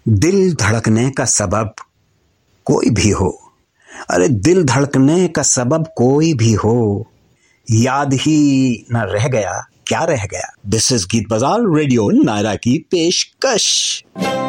दिल धड़कने का सबब कोई भी हो, अरे दिल धड़कने का सबब कोई भी हो, याद ही न रह गया क्या रह गया। दिस इज गीत बाजार रेडियो नायरा की पेशकश।